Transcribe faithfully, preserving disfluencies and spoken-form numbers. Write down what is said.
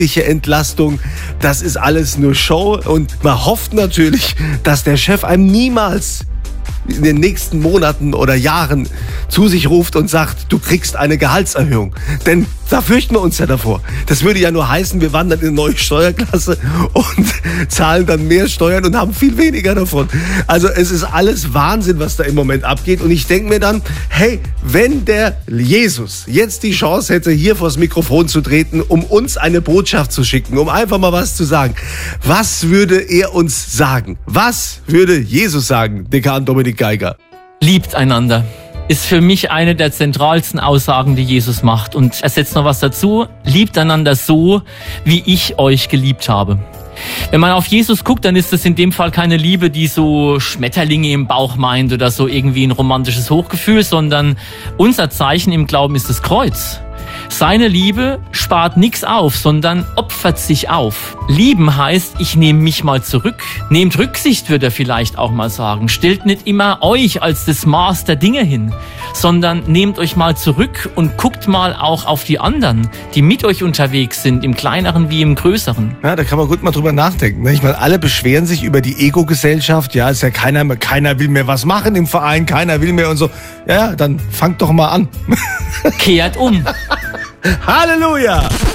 Entlastung, das ist alles nur Show und man hofft natürlich, dass der Chef einem niemals in den nächsten Monaten oder Jahren zu sich ruft und sagt, du kriegst eine Gehaltserhöhung. Denn da fürchten wir uns ja davor. Das würde ja nur heißen, wir wandern in eine neue Steuerklasse und zahlen dann mehr Steuern und haben viel weniger davon. Also es ist alles Wahnsinn, was da im Moment abgeht. Und ich denke mir dann, hey, wenn der Jesus jetzt die Chance hätte, hier vors Mikrofon zu treten, um uns eine Botschaft zu schicken, um einfach mal was zu sagen, was würde er uns sagen? Was würde Jesus sagen, Dekan Dominik Geiger? Liebt einander. Ist für mich eine der zentralsten Aussagen, die Jesus macht. Und er setzt noch was dazu. Liebt einander so, wie ich euch geliebt habe. Wenn man auf Jesus guckt, dann ist das in dem Fall keine Liebe, die so Schmetterlinge im Bauch meint oder so irgendwie ein romantisches Hochgefühl, sondern unser Zeichen im Glauben ist das Kreuz. Seine Liebe spart nichts auf, sondern opfert sich auf. Lieben heißt, ich nehme mich mal zurück. Nehmt Rücksicht, würde er vielleicht auch mal sagen. Stellt nicht immer euch als das Maß der Dinge hin, sondern nehmt euch mal zurück und guckt mal auch auf die anderen, die mit euch unterwegs sind, im Kleineren wie im Größeren. Ja, da kann man gut mal drüber nachdenken. Ich meine, alle beschweren sich über die Ego-Gesellschaft. Ja, ist ja keiner mehr, keiner will mehr was machen im Verein, keiner will mehr und so. Ja, dann fangt doch mal an. Kehrt um. Halleluja!